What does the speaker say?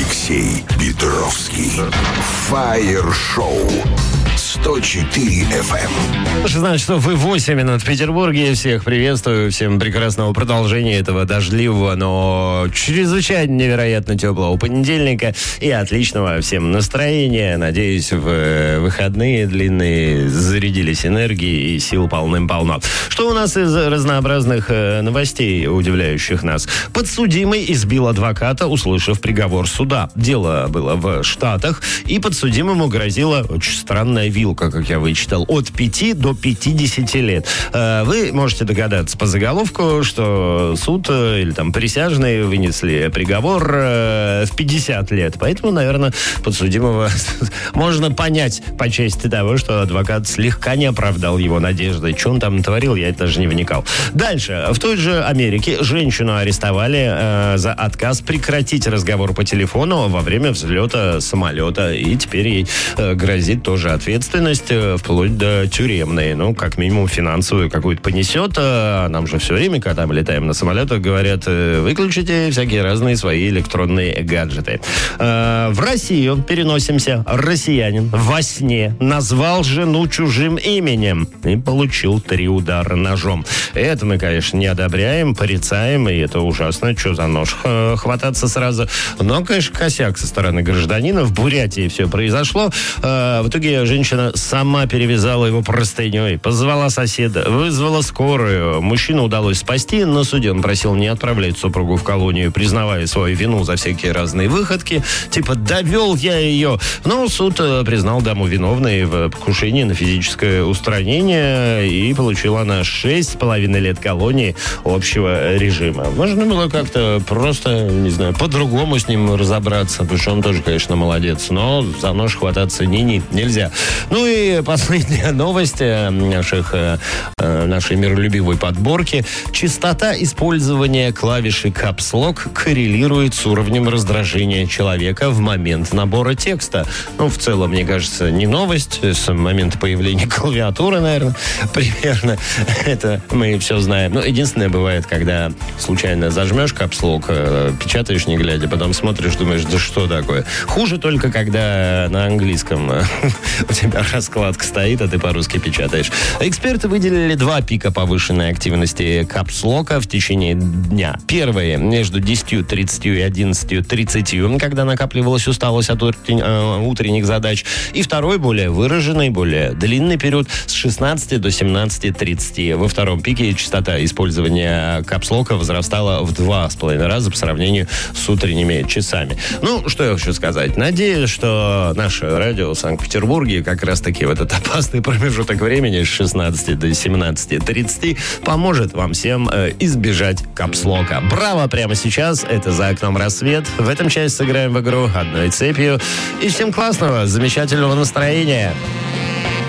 Алексей Петровский. Фаер-шоу. 104 FM. 16 часов и 8 минут в Петербурге. Всех приветствую. Всем прекрасного продолжения этого дождливого, но чрезвычайно невероятно теплого понедельника. И отличного всем настроения. Надеюсь, в выходные длинные зарядились энергией и сил полным-полно. Что у нас из разнообразных новостей, удивляющих нас? Подсудимый избил адвоката, услышав приговор суда. Дело было в Штатах, и подсудимому грозила очень странная вилка, как я вычитал, от 5 до 50 лет. Вы можете догадаться по заголовку, что суд или там присяжные вынесли приговор в 50 лет. Поэтому, наверное, подсудимого можно понять по части того, что адвокат слегка не оправдал его надежды. Что он там натворил, я даже не вникал. Дальше. В той же Америке женщину арестовали за отказ прекратить разговор по телефону во время взлета самолета. И теперь ей грозит тоже ответственность, вплоть до тюремной. Ну, как минимум, финансовую какую-то понесет. Нам же все время, когда мы летаем на самолетах, говорят, выключите всякие разные свои электронные гаджеты. В Россию переносимся. Россиянин во сне назвал жену чужим именем и получил 3 удара ножом. Это мы, конечно, не одобряем, порицаем, и это ужасно. Что за нож хвататься сразу? Но, конечно, косяк со стороны гражданина. В Бурятии все произошло. В итоге женщина сама перевязала его простыней, позвала соседа, вызвала скорую. Мужчину удалось спасти. На суде он просил не отправлять супругу в колонию, признавая свою вину за всякие разные выходки. Типа, довел я ее. Но суд признал даму виновной в покушении на физическое устранение, и получила она 6,5 лет колонии общего режима. Можно было как-то просто, не знаю, по-другому с ним разобраться, потому что он тоже, конечно, молодец. Но за нож хвататься нельзя. Ну и последняя новость нашей миролюбивой подборки. Частота использования клавиши Caps Lock коррелирует с уровнем раздражения человека в момент набора текста. Ну, в целом, мне кажется, не новость. С момента появления клавиатуры, наверное, примерно. Это мы все знаем. Но единственное, бывает, когда случайно зажмешь Caps Lock, печатаешь не глядя, потом смотришь, думаешь, да что такое? Хуже только, когда на английском у тебя раскладка стоит, а ты по-русски печатаешь. Эксперты выделили 2 пика повышенной активности Caps Lock в течение дня. Первое между 10:30 и 11:30, когда накапливалась усталость от утренних задач. И второй, более выраженный, более длинный период с 16 до 17:30. Во втором пике частота использования Caps Lock возрастала в 2,5 раза по сравнению с утренними часами. Ну, что я хочу сказать. Надеюсь, что наше радио в Санкт-Петербурге как раз-таки в этот опасный промежуток времени с 16 до 17:30 поможет вам всем избежать капслока. Браво прямо сейчас. Это «За окном рассвет». В этом части сыграем в игру одной цепью. И всем классного, замечательного настроения.